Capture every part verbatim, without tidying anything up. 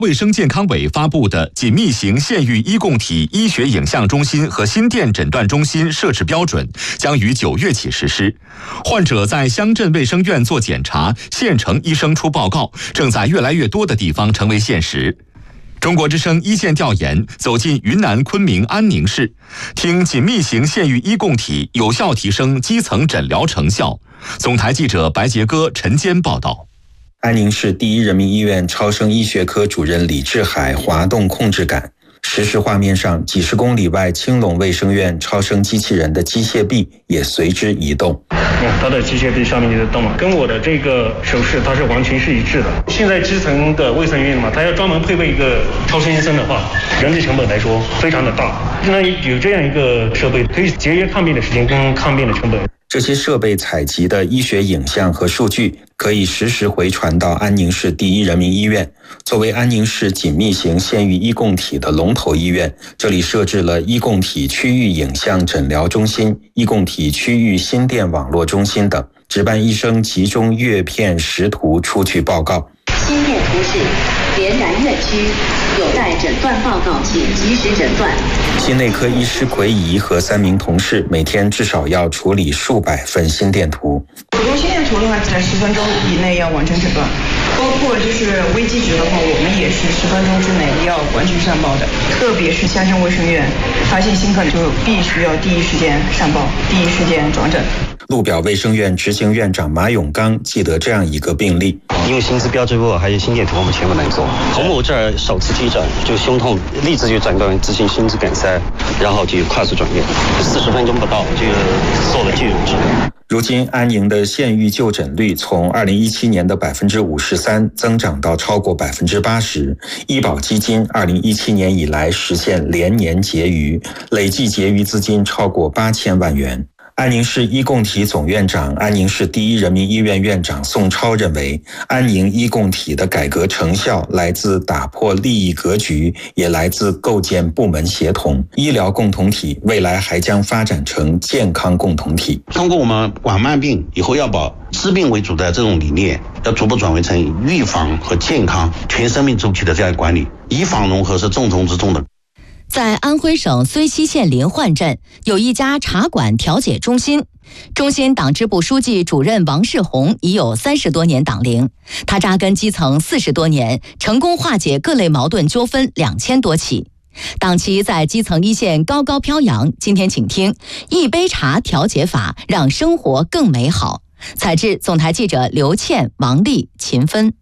卫生健康委发布的紧密型县域医共体医学影像中心和心电诊断中心设置标准将于九月起实施。患者在乡镇卫生院做检查，县城医生出报告，正在越来越多的地方成为现实。中国之声一线调研走进云南昆明安宁市，听紧密型县域医共体有效提升基层诊疗成效。总台记者白杰哥、陈坚报道。 安宁市第一人民医院超声医学科主任李志海滑动控制杆，实时画面上几十公里外青龙卫生院超声机器人的机械臂也随之移动。 它的机械臂上面就动了，跟我的这个手势它是完全是一致的。现在基层的卫生院嘛，它要专门配备一个超声医生的话，人力成本来说非常的大。那有这样一个设备，可以节约看病的时间跟看病的成本。 这些设备采集的医学影像和数据可以实时回传到安宁市第一人民医院。作为安宁市紧密型县域医共体的龙头医院，这里设置了医共体区域影像诊疗中心、医共体区域心电网络中心等，值班医生集中阅片识图出具报告。 心电图示连南院区，有待诊断报告，请及时诊断。 心内科医师奎仪和三名同事每天至少要处理数百份心电图。 普通心电图的话，在十分钟以内要完成诊断，包括就是危机值的话，我们也是十分钟之内要完全上报的。特别是乡镇卫生院发现心梗，就必须要第一时间上报，第一时间转诊。 鹿表卫生院执行院长马永刚记得这样一个病例， 因为心资标志物还有心电图我们全部能做。红母这儿首次急诊就胸痛，立即就诊断为自行心肌梗塞，然后就快速转院，四十分钟不到就做了介入治疗。 如今安宁的县域就诊率从二零一七年的百分之五十三增长到超过百分之八十，医保基金二零一七年以来实现连年结余，累计结余资金超过八千万元。安宁市医共体总院长、安宁市第一人民医院院长宋超认为，安宁医共体的改革成效来自打破利益格局，也来自构建部门协同。医疗共同体未来还将发展成健康共同体。 通过我们管慢病以后要把治病为主的这种理念，要逐步转为成预防和健康全生命周期的这样管理，医防融合是重中之重的。 在安徽省睢溪县临焕镇有一家茶馆调解中心，中心党支部书记主任王世红已有三十多年党龄，他扎根基层四十多年，成功化解各类矛盾纠纷两千多起。党旗在基层一线高高飘扬。今天请听一杯茶调解法，让生活更美好。采制总台记者刘倩、王丽、秦芬。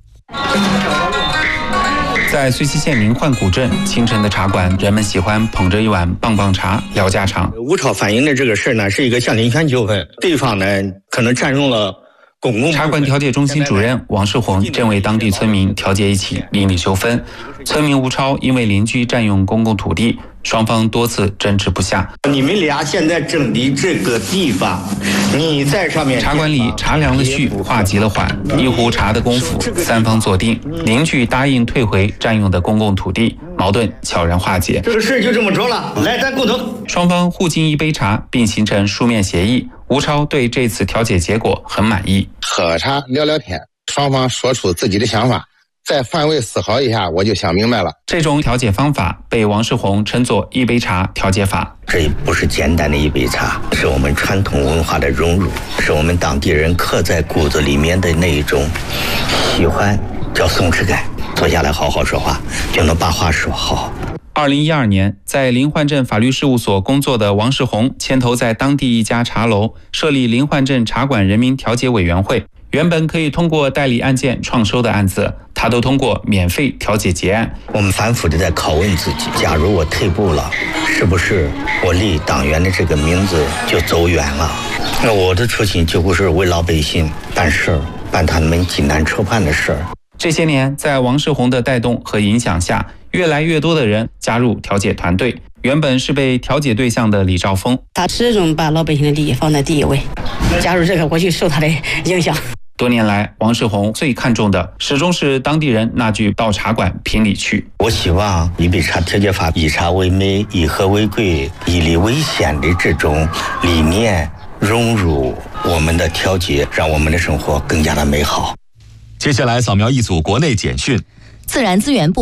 在睢溪县临焕古镇，清晨的茶馆，人们喜欢捧着一碗棒棒茶聊家常。 吴超反映的这个事呢，是一个乡邻权纠纷，对方呢可能占用了公共。 茶馆调解中心主任王世红正为当地村民调解一起邻里纠纷。村民吴超因为邻居占用公共土地，双方多次争执不下。 你们俩现在争的这个地方，你在上面。 茶馆里茶凉了续，话急了缓，一壶茶的功夫，三方坐定，邻居答应退回占用的公共土地，矛盾悄然化解。 这个事就这么着了，来，咱共同。 双方互敬一杯茶，并形成书面协议。吴超对这次调解结果很满意。 喝茶聊聊天，双方说出自己的想法。再换位思考一下，我就想明白了。 这种调解方法被王世红称作一杯茶调解法。 这不是简单的一杯茶，是我们传统文化的融入，是我们当地人刻在骨子里面的那一种喜欢，叫松弛感。坐下来好好说话，就能把话说好。 二零一二年，在临焕镇法律事务所工作的王世红牵头在当地一家茶楼设立临焕镇茶馆人民调解委员会。原本可以通过代理案件创收的案子，他都通过免费调解结案。 我们反复的在拷问自己，假如我退步了，是不是我离党员的这个名字就走远了？那我的初心就不是为老百姓办事儿，办他们济难愁盼的事儿。 这些年，在王世红的带动和影响下，越来越多的人加入调解团队。原本是被调解对象的李兆峰， 他始终把老百姓的利益放在第一位。加入这个，我就受他的影响。 多年来，王世红最看重的始终是当地人那句到茶馆评理去。 我希望一杯茶调解法，以茶为美，以和为贵，以理为先的这种理念融入我们的调解，让我们的生活更加的美好。 接下来扫描一组国内简讯。 自然资源部